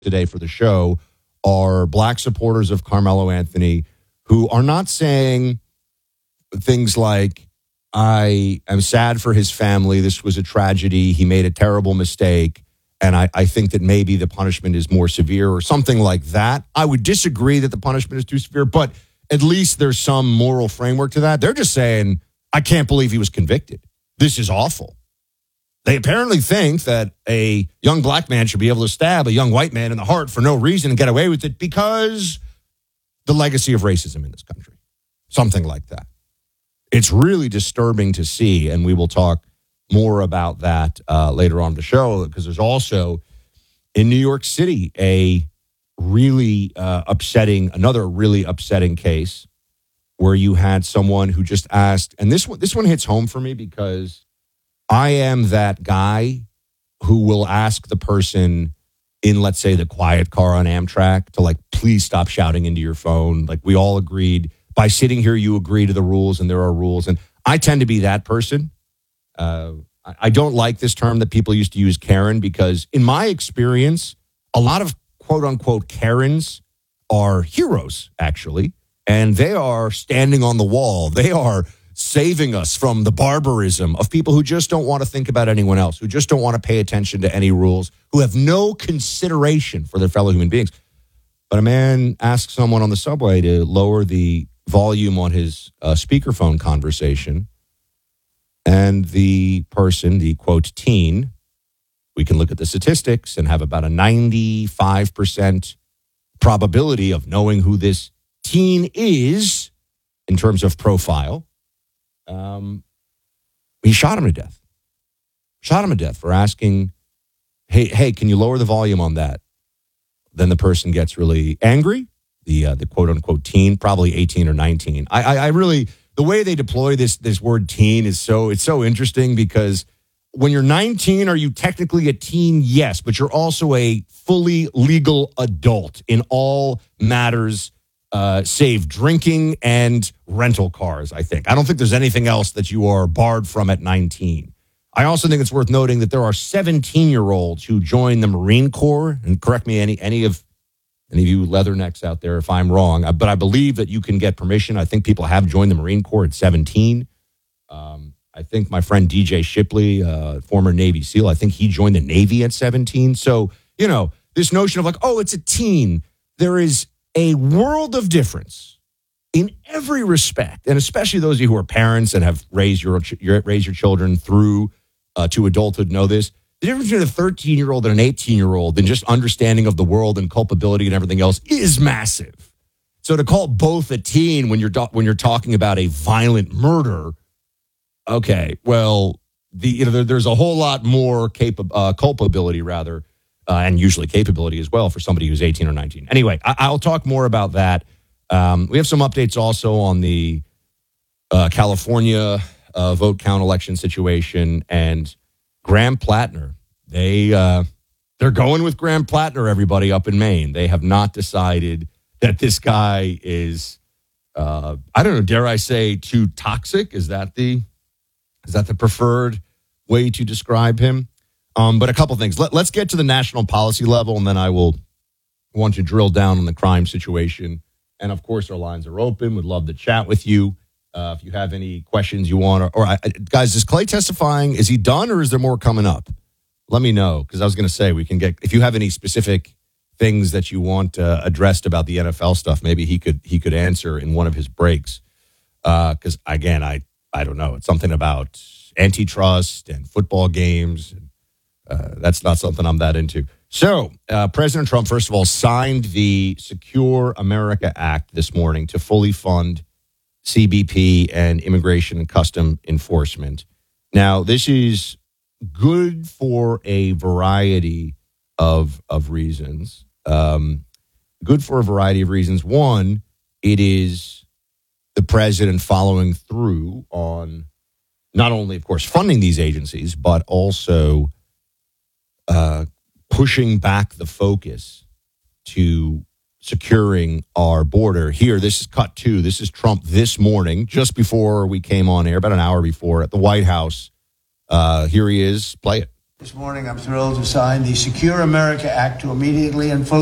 today for the show are black supporters of Carmelo Anthony who are not saying things like, I am sad for his family. This was a tragedy. He made a terrible mistake. And I think that maybe the punishment is more severe or something like that. I would disagree that the punishment is too severe, but at least there's some moral framework to that. They're just saying, I can't believe he was convicted. This is awful. They apparently think that a young black man should be able to stab a young white man in the heart for no reason and get away with it because the legacy of racism in this country. Something like that. It's really disturbing to see, and we will talk more about that later on the show, because there's also in New York City a really another really upsetting case where you had someone who just asked, and this one hits home for me because I am that guy who will ask the person in, let's say, the quiet car on Amtrak to, like, please stop shouting into your phone. Like, we all agreed by sitting here, you agree to the rules and there are rules. And I tend to be that person. I don't like this term that people used to use, Karen, because in my experience, a lot of quote unquote Karens are heroes, actually. And they are standing on the wall. They are saving us from the barbarism of people who just don't want to think about anyone else, who just don't want to pay attention to any rules, who have no consideration for their fellow human beings. But a man asked someone on the subway to lower the volume on his speakerphone conversation. And the person, the quote teen, we can look at the statistics and have about a 95% probability of knowing who this teen is in terms of profile. He shot him to death. Shot him to death for asking, hey, can you lower the volume on that? Then the person gets really angry. The quote unquote teen, probably 18 or 19. I really, the way they deploy this word teen is it's so interesting, because when you're 19, are you technically a teen? Yes, but you're also a fully legal adult in all matters, save drinking and rental cars, I think. I don't think there's anything else that you are barred from at 19. I also think it's worth noting that there are 17-year-olds who join the Marine Corps, and correct me, any of you leathernecks out there if I'm wrong, but I believe that you can get permission. I think people have joined the Marine Corps at 17. I think my friend DJ Shipley, former Navy SEAL, I think he joined the Navy at 17. So, this notion of like, oh, it's a teen. There is a world of difference in every respect, and especially those of you who are parents and have raised your children through to adulthood know this. The difference between a 13-year-old and an 18-year-old and just understanding of the world and culpability and everything else is massive. So to call both a teen when you're talking about a violent murder, okay, well, there's a whole lot more culpability rather, and usually capability as well for somebody who's 18 or 19. Anyway, I'll talk more about that. We have some updates also on the California vote count election situation, and Graham Plattner. They're going with Graham Plattner, everybody up in Maine. They have not decided that this guy is, I don't know, dare I say, too toxic? Is that the preferred way to describe him? But a couple things. Let's get to the national policy level, and then I will want to drill down on the crime situation. And, of course, our lines are open. Would love to chat with you. If you have any questions you want, guys, is Clay testifying? Is he done, or is there more coming up? Let me know, because I was going to say we can get, if you have any specific things that you want addressed about the NFL stuff, maybe he could answer in one of his breaks. Because again, I don't know, it's something about antitrust and football games. That's not something I'm that into. So President Trump, first of all, signed the Secure America Act this morning to fully fund CBP and Immigration and Custom Enforcement. Now, this is good for a variety of reasons. Good for a variety of reasons. One, it is the president following through on not only, of course, funding these agencies, but also pushing back the focus to securing our border. Here, this is cut two. This is Trump this morning, just before we came on air, about an hour before, at the White House. Here he is. Play it. This morning, I'm thrilled to sign the Secure America Act to immediately and fully